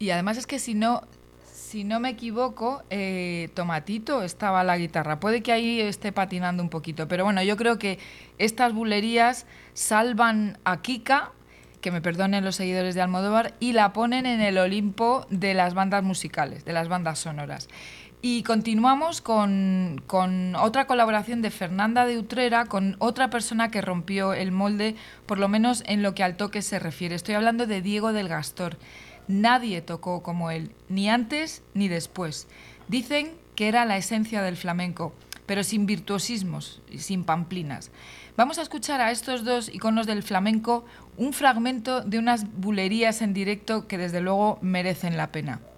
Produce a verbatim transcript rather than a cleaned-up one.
Y además es que si no, si no me equivoco, eh, Tomatito estaba a la guitarra. Puede que ahí esté patinando un poquito, pero bueno, yo creo que estas bulerías salvan a Kika, que me perdonen los seguidores de Almodóvar, y la ponen en el Olimpo de las bandas musicales, de las bandas sonoras. Y continuamos con, con otra colaboración de Fernanda de Utrera con otra persona que rompió el molde, por lo menos en lo que al toque se refiere. Estoy hablando de Diego del Gastor. Nadie tocó como él, ni antes ni después. Dicen que era la esencia del flamenco, pero sin virtuosismos y sin pamplinas. Vamos a escuchar a estos dos iconos del flamenco un fragmento de unas bulerías en directo que desde luego merecen la pena.